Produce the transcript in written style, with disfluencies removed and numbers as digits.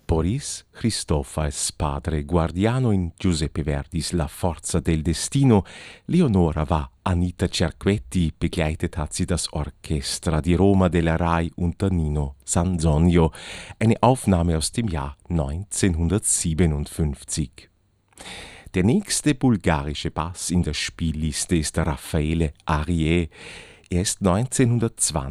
Boris Christophas padre guardiano in Giuseppe Verdis La forza del destino. Leonora war Anita Cerquetti, begleitet hat sie das Orchestra di Roma della Rai unter Nino Sanzonio, eine Aufnahme aus dem Jahr 1957. Der nächste bulgarische Bass in der Spielliste ist Raffaele Arié. Er ist 1920